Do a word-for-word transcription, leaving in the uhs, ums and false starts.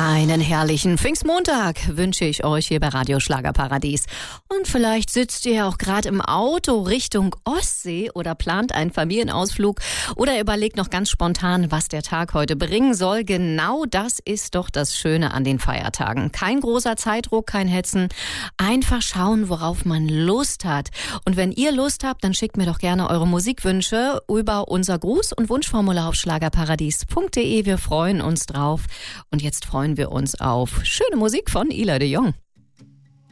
Einen herrlichen Pfingstmontag wünsche ich euch hier bei Radio Schlagerparadies. Und vielleicht sitzt ihr ja auch gerade im Auto Richtung Ostsee oder plant einen Familienausflug oder überlegt noch ganz spontan, was der Tag heute bringen soll. Genau das ist doch das Schöne an den Feiertagen. Kein großer Zeitdruck, kein Hetzen. Einfach schauen, worauf man Lust hat. Und wenn ihr Lust habt, dann schickt mir doch gerne eure Musikwünsche über unser Gruß- und Wunschformular auf schlagerparadies punkt de. Wir freuen uns drauf. Und jetzt freuen wir uns auf schöne Musik von Ila de Jong.